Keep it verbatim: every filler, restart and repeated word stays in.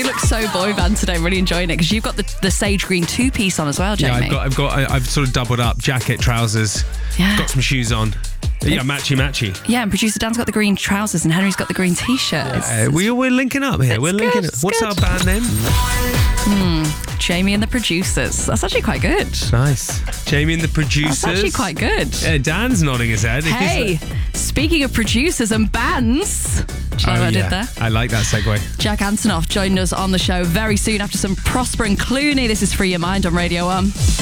You look so boy band today, really enjoying it, because you've got the, the sage green two-piece on as well, Jamie. Yeah, I've got, I've got, I- I've sort of doubled up. Jacket, trousers, Yeah. got some shoes on. Yeah, matchy matchy. Yeah, and producer Dan's got the green trousers and Henry's got the green t-shirt. Uh, we, we're linking up here. It's We're linking good, up. it's What's good. our band name? Hmm, Jamie and the Producers. That's actually quite good. Nice. Jamie and the Producers. That's actually quite good. Uh, Dan's nodding his head. Hey, speaking of producers and bands, do you know Oh, what I yeah. did there? I like that segue. Jack Antonoff joined us on the show very soon after some Prosper and Clooney. This is Free Your Mind on Radio one.